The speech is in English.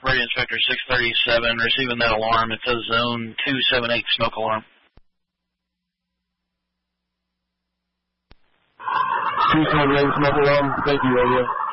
Radio Inspector 637, receiving that alarm. It's a Zone 278 smoke alarm. 278 smoke alarm. Thank you, Radio.